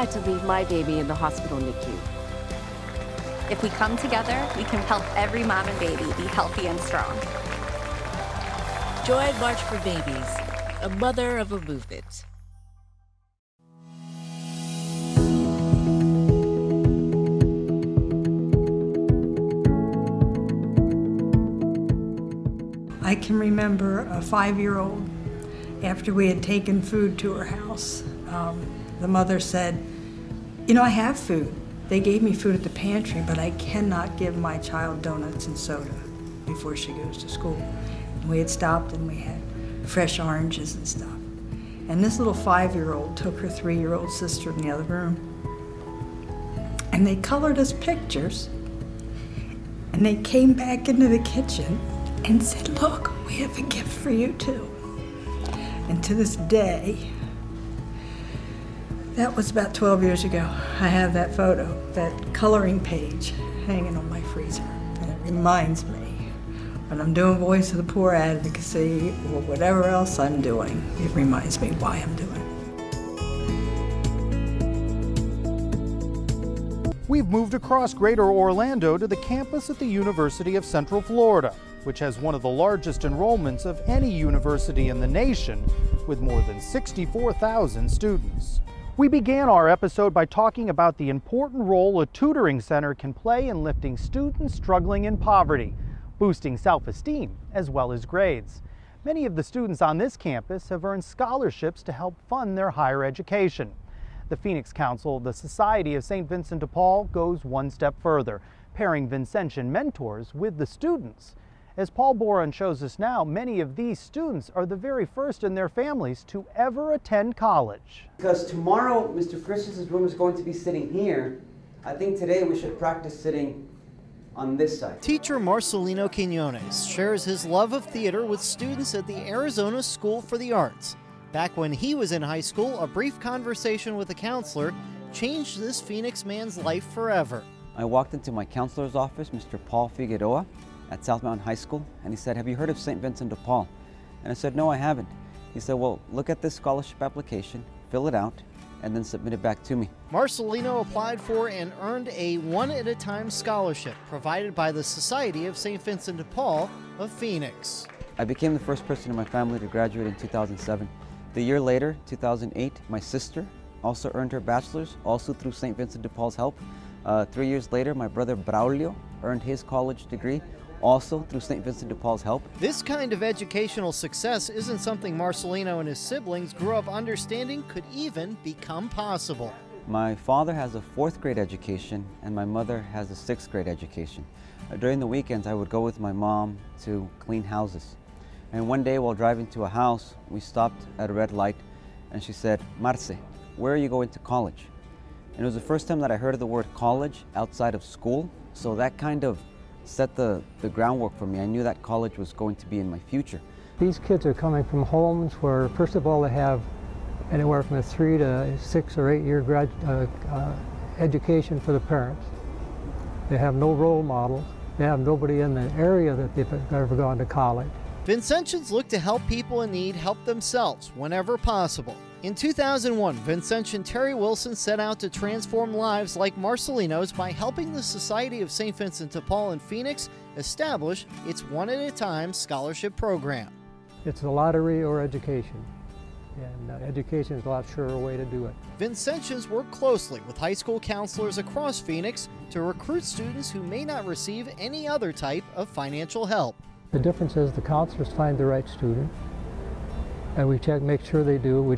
had to leave my baby in the hospital NICU. If we come together, we can help every mom and baby be healthy and strong. Join March for Babies, a mother of a movement. I can remember a 5-year-old, after we had taken food to her house, the mother said, "You know, I have food. They gave me food at the pantry, but I cannot give my child donuts and soda before she goes to school." And we had stopped and we had fresh oranges and stuff. And this little 5-year-old took her 3-year-old sister in the other room. And they colored us pictures. And they came back into the kitchen and said, "Look, we have a gift for you too." And to this day, that was about 12 years ago, I have that photo, that coloring page hanging on my freezer. And it reminds me when I'm doing Voice of the Poor advocacy or whatever else I'm doing, it reminds me why I'm doing it. We've moved across Greater Orlando to the campus at the University of Central Florida, which has one of the largest enrollments of any university in the nation, with more than 64,000 students. We began our episode by talking about the important role a tutoring center can play in lifting students struggling in poverty, boosting self-esteem as well as grades. Many of the students on this campus have earned scholarships to help fund their higher education. The Phoenix Council of the Society of St. Vincent de Paul goes one step further, pairing Vincentian mentors with the students. As Paul Boren shows us now, many of these students are the very first in their families to ever attend college. Because tomorrow Mr. Christensen's room is going to be sitting here, I think today we should practice sitting on this side. Teacher Marcelino Quinones shares his love of theater with students at the Arizona School for the Arts. Back when he was in high school, a brief conversation with a counselor changed this Phoenix man's life forever. I walked into my counselor's office, Mr. Paul Figueroa, at South Mountain High School, and he said, "Have you heard of St. Vincent de Paul?" And I said, "No, I haven't." He said, "Well, look at this scholarship application, fill it out, and then submit it back to me." Marcelino applied for and earned a one-at-a-time scholarship provided by the Society of St. Vincent de Paul of Phoenix. I became the first person in my family to graduate in 2007. The year later, 2008, my sister also earned her bachelor's, also through St. Vincent de Paul's help. 3 years later, my brother Braulio earned his college degree, also through St. Vincent de Paul's help. This kind of educational success isn't something Marcelino and his siblings grew up understanding could even become possible. My father has a 4th grade education and my mother has a 6th grade education. During the weekends, I would go with my mom to clean houses. And one day while driving to a house, we stopped at a red light and she said, "Marce, where are you going to college?" And it was the first time that I heard of the word college outside of school, so that kind of set the groundwork for me. I knew that college was going to be in my future. These kids are coming from homes where, first of all, they have anywhere from a 3 to 6 or 8 year education for the parents. They have no role models. They have nobody in the area that they've ever gone to college. Vincentians look to help people in need help themselves whenever possible. In 2001, Vincentian Terry Wilson set out to transform lives like Marcelino's by helping the Society of St. Vincent de Paul in Phoenix establish its one-at-a-time scholarship program. It's a lottery or education, and education is a lot surer way to do it. Vincentians work closely with high school counselors across Phoenix to recruit students who may not receive any other type of financial help. The difference is the counselors find the right student, and we check, make sure they do. We